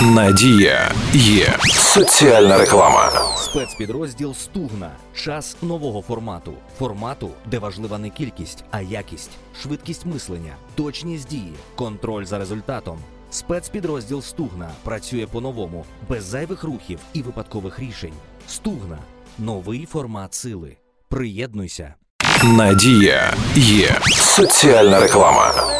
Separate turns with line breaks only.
Надія є соціальна реклама.
Спецпідрозділ «Стугна». Час нового формату. Формату, де важлива не кількість, а якість. Швидкість мислення, точність дії, контроль за результатом. Спецпідрозділ «Стугна» працює по-новому, без зайвих рухів і випадкових рішень. «Стугна» – новий формат сили. Приєднуйся.
Надія є соціальна реклама.